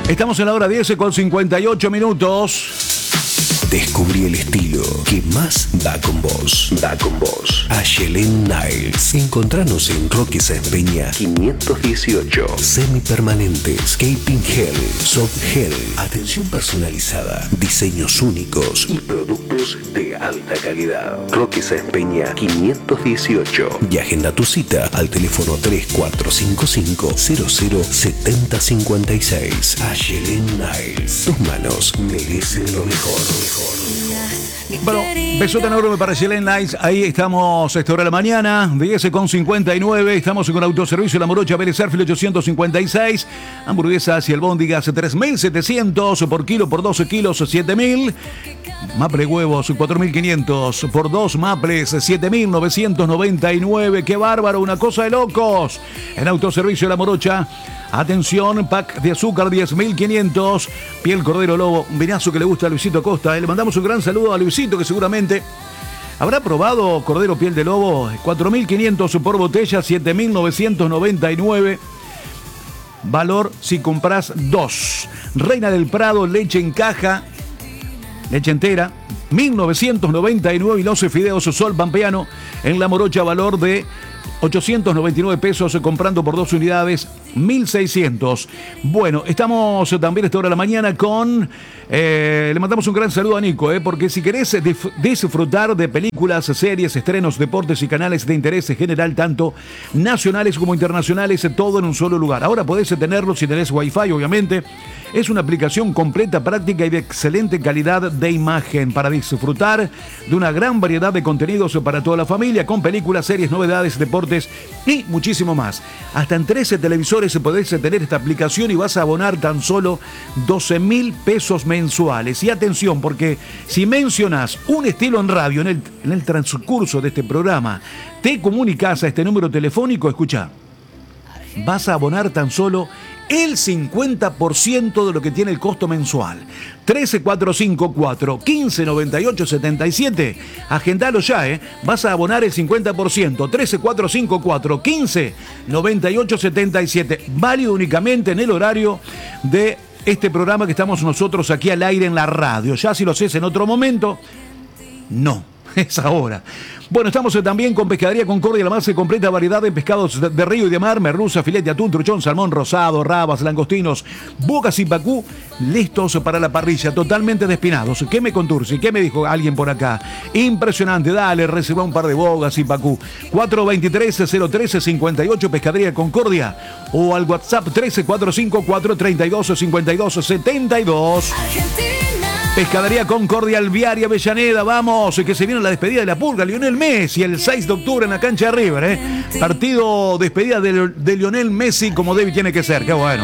Estamos en la hora 10 con 58 minutos. Descubrí el estilo que más va con vos. Va con vos. Ayelen Niles. Encontranos en Roque Sáenz Peña 518. Semipermanentes, Caping Gel, Soft Gel. Atención personalizada, diseños únicos y productos de alta calidad. Roque Sáenz Peña 518. Y agenda tu cita al teléfono 3455 007056. Ayelen Niles. Tus manos merecen lo mejor. Bueno, besote enorme para Ayelen Niles. Ahí estamos a esta hora de la mañana, 10 con 59. Estamos con Autoservicio La Morocha, Vélez Sarsfield 856. Hamburguesas y albóndigas 3.700 por kilo, por 12 kilos 7.000. Maple huevos 4.500 por 2 maples 7.999. ¡Qué bárbaro! Una cosa de locos. En Autoservicio La Morocha. Atención, pack de azúcar 10.500. Piel cordero lobo, un vinazo que le gusta a Luisito Costa. Le mandamos un gran saludo a Luisito, que seguramente habrá probado cordero piel de lobo. 4.500 por botella, 7.999. Valor si compras 2. Reina del Prado, leche en caja, leche entera, 1.999. Y los fideos Sol Pampeano en La Morocha, valor de 899 pesos, comprando por 2 unidades, 1.600. Bueno, estamos también a esta hora de la mañana con... le mandamos un gran saludo a Nico, porque si querés disfrutar de películas, series, estrenos, deportes y canales de interés general, tanto nacionales como internacionales, todo en un solo lugar. Ahora podés tenerlo si tenés Wi-Fi, obviamente. Es una aplicación completa, práctica y de excelente calidad de imagen para disfrutar de una gran variedad de contenidos para toda la familia, con películas, series, novedades, deportes y muchísimo más. Hasta en 13 televisores podés tener esta aplicación y vas a abonar tan solo 12.000 pesos mensuales. Y atención, porque si mencionás un estilo en radio en el transcurso de este programa, te comunicas a este número telefónico, escucha, vas a abonar tan solo el 50% de lo que tiene el costo mensual. 13454 159877. Agendalo ya, Vas a abonar el 50%. 13454 159877. Válido únicamente en el horario de este programa que estamos nosotros aquí al aire en la radio. Ya si lo haces en otro momento, no. Es ahora. Bueno, estamos también con Pescadería Concordia, la más completa variedad de pescados de río y de mar, merluza, filete, atún, truchón, salmón, rosado, rabas, langostinos, bocas y pacú, listos para la parrilla, totalmente despinados. ¿Qué me conturce? ¿Qué me dijo alguien por acá? Impresionante, dale, reserva un par de bogas y pacú. 423-013-58, Pescadería Concordia, o al WhatsApp 1345-432-5272. Pescadería Concordia, Alviaria, Avellaneda, vamos, que se viene la despedida de la pulga, Lionel Messi, el 6 de octubre en la cancha de River, Partido despedida de Lionel Messi como debe y tiene que ser, qué bueno,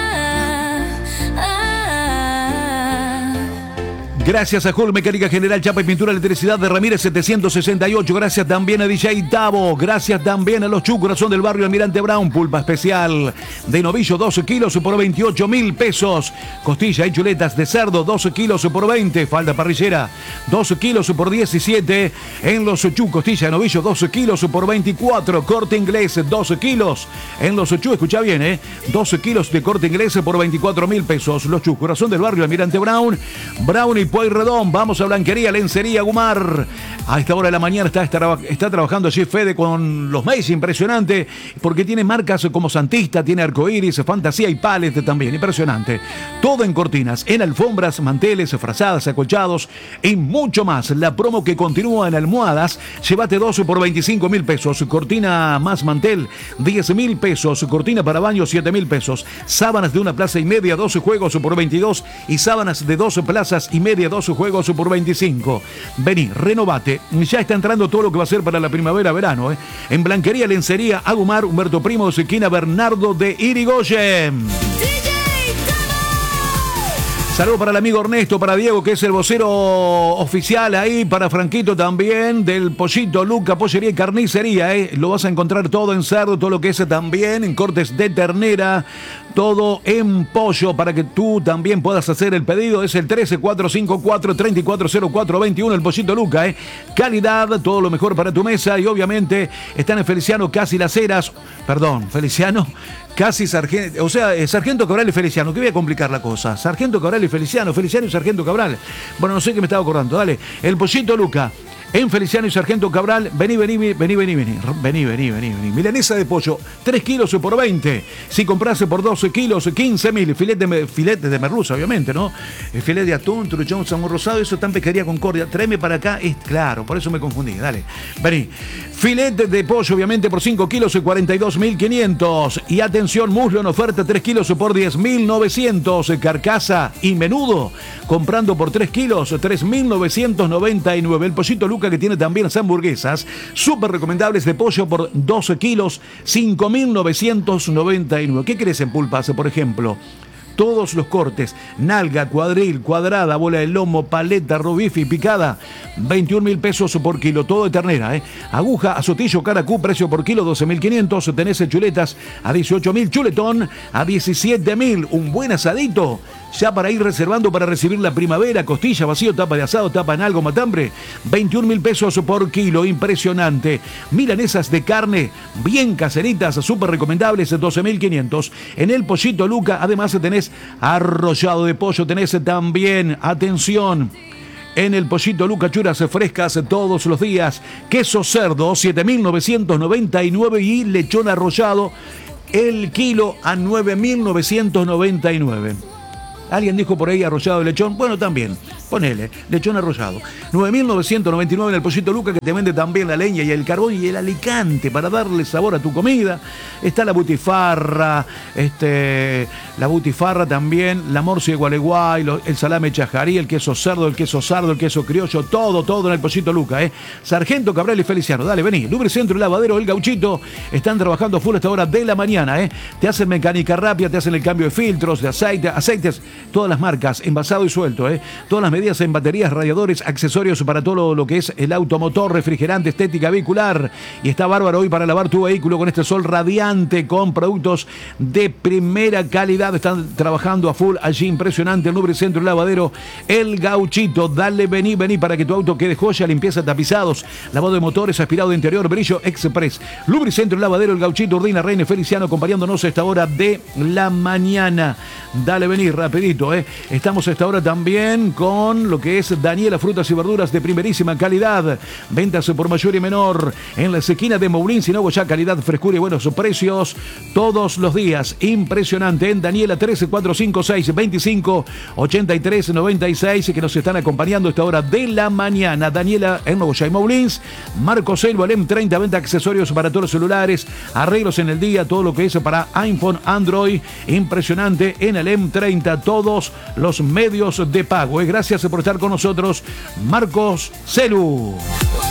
Gracias a Hull Mecánica General, Chapa y Pintura, Electricidad de Ramírez 768. Gracias también a DJ Tavo. Gracias también a los Corazón del Barrio Almirante Brown. Pulpa especial de novillo 12 kilos por 28.000 pesos. Costilla y chuletas de cerdo 12 kilos por 20. Falda parrillera 12 kilos por 17. En los costilla de novillo 12 kilos por 24. Corte Inglés 12 kilos. En los escucha bien, 12 kilos de Corte Inglés por 24.000 pesos. Los Corazón del Barrio Almirante Brown. Brown y Pueyrredón, vamos a Blanquería, Lencería, Gumar. A esta hora de la mañana está trabajando allí Fede con los Mays, impresionante, porque tiene marcas como Santista, tiene Arcoiris, Fantasía y Palette también, impresionante. Todo en cortinas, en alfombras, manteles, frazadas, acolchados y mucho más. La promo que continúa en almohadas, llévate 12 por 25.000 pesos. Cortina más mantel, 10.000 pesos. Cortina para baño, 7.000 pesos. Sábanas de 1 plaza y media, 12 juegos por 22. Y sábanas de 12 plazas y media, 12 juegos por 25. Vení, renovate. Ya está entrando todo lo que va a ser para la primavera-verano. En Blanquería, Lencería, Agumar, Humberto Primo, esquina Bernardo de Irigoyen. Saludos para el amigo Ernesto, para Diego, que es el vocero oficial ahí, para Franquito también, del Pollito, Luca, Pollería y Carnicería, Lo vas a encontrar todo en cerdo, todo lo que es también en cortes de ternera, Todo en pollo para que tú también puedas hacer el pedido. Es el 13454-340421, el Pollito Luca, calidad, todo lo mejor para tu mesa. Y obviamente están en Feliciano Casi Las Heras, Feliciano Casi Sargento, o sea, Sargento Cabral y Feliciano, que voy a complicar la cosa. Sargento Cabral y Feliciano y Sargento Cabral. Bueno, no sé qué me estaba acordando, dale. El Pollito Luca en Feliciano y Sargento Cabral. Vení. Milanesa de pollo, 3 kilos por 20. Si comprase por 12 kilos, 15.000. Filete de merluza, obviamente, ¿no? El filete de atún, truchón, salmón rosado, eso está en Pesquería Concordia. Tráeme para acá, claro, por eso me confundí, dale. Vení. Filete de pollo, obviamente, por 5 kilos, 42.500. Y atención, muslo en oferta, 3 kilos por 10.900. Carcasa y menudo, comprando por 3 kilos, 3.999. El Pollito Luca, que tiene también las hamburguesas súper recomendables de pollo por 12 kilos, 5.999. ¿Qué crees en pulpas, por ejemplo? Todos los cortes, nalga, cuadril, cuadrada, bola de lomo, paleta, robife y picada, 21.000 pesos por kilo, todo de ternera, Aguja, azotillo, caracú, precio por kilo, 12.500. Tenés chuletas a 18.000, chuletón a 17.000. Un buen asadito, ya para ir reservando para recibir la primavera, costilla, vacío, tapa de asado, tapa en algo, matambre, 21.000 pesos por kilo, impresionante. Milanesas de carne, bien caseritas, súper recomendables, 12.500. En el Pollito Luca, además tenés arrollado de pollo, tenés también, atención, en el Pollito Luca, churas frescas todos los días, queso cerdo, 7.999 y lechón arrollado, el kilo a 9.999. Alguien dijo por ahí arrollado de lechón. Bueno, también, ponele, lechón arrollado. 9.999 en el Pollito Luca, que te vende también la leña y el carbón y el alicante para darle sabor a tu comida. Está la butifarra, la butifarra también, la morcia de Gualeguay, el salame chajarí, el queso cerdo, el queso sardo, el queso criollo, todo en el Pollito Luca, Sargento Cabral y Feliciano, dale, vení. Lubricentro y Lavadero El Gauchito están trabajando full a esta hora de la mañana, Te hacen mecánica rápida, te hacen el cambio de filtros, de aceites, todas las marcas, envasado y suelto, todas las medidas en baterías, radiadores, accesorios para todo lo que es el automotor, refrigerante, estética vehicular. Y está bárbaro hoy para lavar tu vehículo con este sol radiante, con productos de primera calidad. Están trabajando a full allí, impresionante. El Lubricentro y Lavadero El Gauchito, dale, vení para que tu auto quede joya, limpieza, tapizados, lavado de motores, aspirado de interior, brillo express. Lubricentro y Lavadero El Gauchito, Ordina, Reine, Feliciano, acompañándonos a esta hora de la mañana. Dale, vení rapidito, Estamos a esta hora también con lo que es Daniela Frutas y Verduras de primerísima calidad. Ventas por mayor y menor en la esquina de Moulins y Nogoyá, calidad, frescura y buenos precios todos los días. Impresionante. En Daniela 13456258396, que nos están acompañando a esta hora de la mañana. Daniela en Nogoyá y Moulins. Marcos Elbo, Alem 30, venta accesorios para todos los celulares, arreglos en el día, todo lo que es para iPhone, Android. Impresionante en Alem 30, todos los medios de pago. Gracias por estar con nosotros, Marcos Celu.